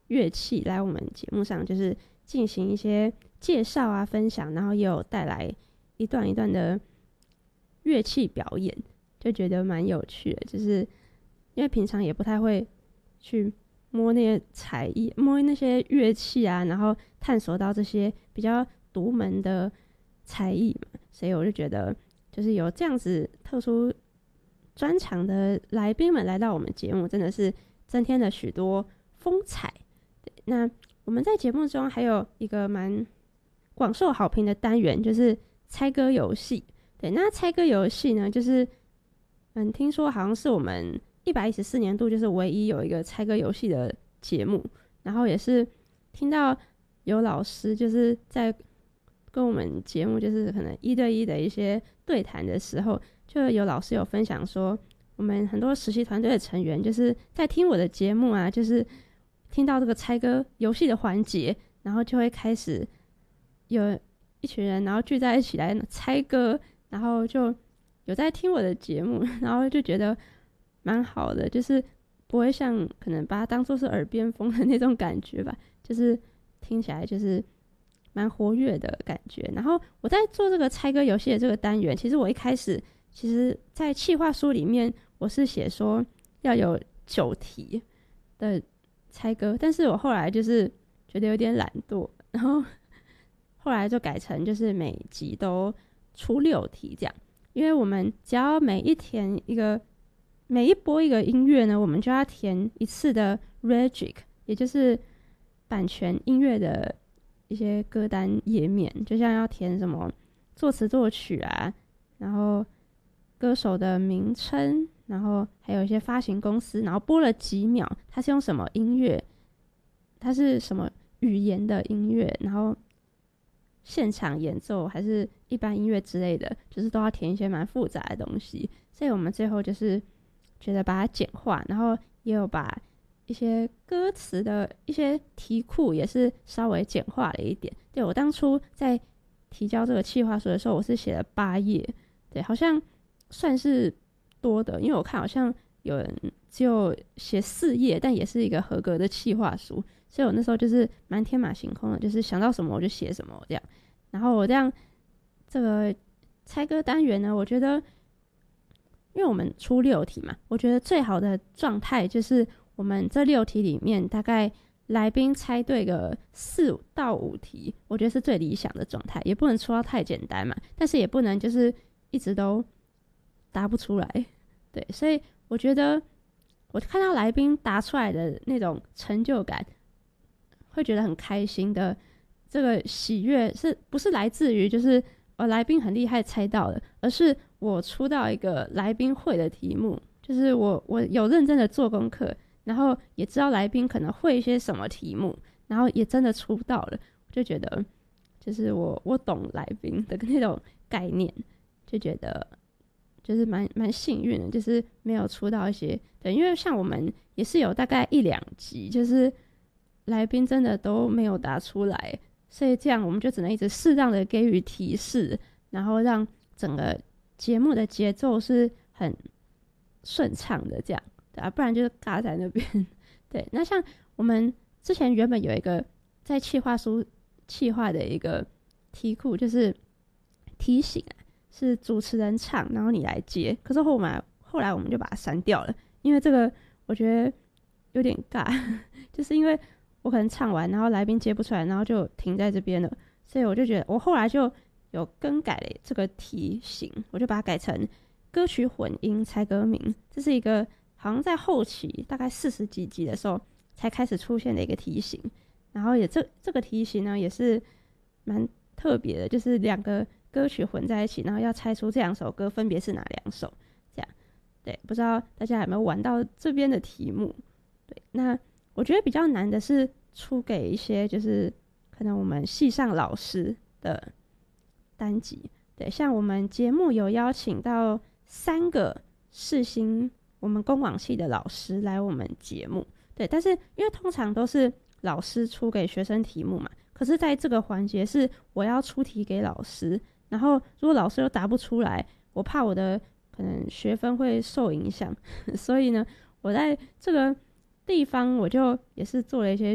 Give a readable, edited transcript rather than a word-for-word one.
乐器来我们节目上，就是进行一些介绍啊、分享，然后也有带来一段一段的乐器表演，就觉得蛮有趣的。就是因为平常也不太会去摸那些才艺、摸那些乐器啊，然后探索到这些比较独门的才艺嘛，所以我就觉得，就是有这样子特殊专长的来宾们来到我们节目，真的是增添了许多风采。对，那我们在节目中还有一个蛮广受好评的单元，就是猜歌游戏。对，那猜歌游戏呢，就是听说好像是我们114年度就是唯一有一个猜歌游戏的节目，然后也是听到有老师就是在跟我们节目就是可能1对1的一些对谈的时候，就有老师有分享说，我们很多实习团队的成员就是在听我的节目啊，就是听到这个猜歌游戏的环节，然后就会开始有一群人然后聚在一起来猜歌，然后就有在听我的节目，然后就觉得蛮好的，就是不会像可能把它当作是耳边风的那种感觉吧，就是听起来就是蛮活跃的感觉。然后我在做这个猜歌游戏的这个单元，其实我一开始其实在企划书里面我是写说要有9题的猜歌，但是我后来就是觉得有点懒惰，然后后来就改成就是每集都出6题这样，因为我们只要每一播一个音乐呢，我们就要填一次的 Regic， 也就是版权音乐的一些歌单页面，就像要填什么作词作曲啊，然后歌手的名称，然后还有一些发行公司，然后播了几秒，它是用什么音乐，它是什么语言的音乐，然后现场演奏还是一般音乐之类的，就是都要填一些蛮复杂的东西。所以我们最后就是觉得把它简化，然后也有把一些歌词的一些题库也是稍微简化了一点。对，我当初在提交这个企划书的时候，我是写了8页，对，好像算是多的，因为我看好像有人只有写4页，但也是一个合格的企划书，所以我那时候就是蛮天马行空的，就是想到什么我就写什么这样。然后我这样这个猜歌单元呢，我觉得因为我们出6题嘛，我觉得最好的状态就是我们这6题里面大概来宾猜对个4到5题，我觉得是最理想的状态，也不能出到太简单嘛，但是也不能就是一直都答不出来。对，所以我觉得我看到来宾答出来的那种成就感，会觉得很开心的。这个喜悦是不是来自于就是来宾很厉害猜到了，而是我出到一个来宾会的题目，就是我有认真的做功课，然后也知道来宾可能会一些什么题目，然后也真的出到了，我就觉得就是我懂来宾的那种概念，就觉得就是蛮幸运的，就是没有出到一些。对，因为像我们也是有大概1-2集，就是来宾真的都没有答出来，所以这样我们就只能一直适当的给予提示，然后让整个节目的节奏是很顺畅的这样，对啊，不然就是尬在那边。对，那像我们之前原本有一个在企划书企划的一个题库，就是提醒是主持人唱，然后你来接，可是后来我们就把它删掉了，因为这个我觉得有点尬，就是因为我可能唱完，然后来宾接不出来，然后就停在这边了，所以我就觉得我后来就有更改了这个题型，我就把它改成歌曲混音猜歌名，这是一个好像在后期大概40几集的时候才开始出现的一个题型，然后也这个题型呢也是蛮特别的，就是2个歌曲混在一起，然后要猜出这2首歌分别是哪2首，这样。对，不知道大家有没有玩到这边的题目？对，那我觉得比较难的是出给一些就是可能我们系上老师的单集。对，像我们节目有邀请到3个世新我们公广系的老师来我们节目。对，但是因为通常都是老师出给学生题目嘛，可是在这个环节是我要出题给老师，然后如果老师又答不出来，我怕我的可能学分会受影响所以呢我在这个地方我就也是做了一些